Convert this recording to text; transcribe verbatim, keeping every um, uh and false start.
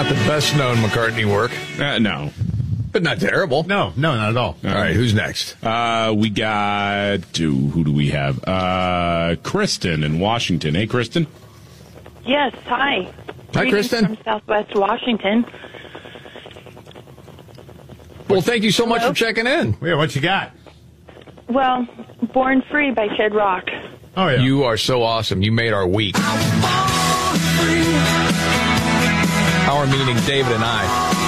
the best known McCartney work. Uh, no. But not terrible. No, no, not at all. All right, who's next? Uh, we got, who, who do we have? Uh, Kristen in Washington. Hey, Kristen. Yes, hi. Hi, Greetings Kristen. from Southwest Washington. Well, thank you so much Hello? for checking in. Yeah, what you got? Well, Born Free by Kid Rock. Oh, yeah. You are so awesome. You made our week. Our meaning David and I.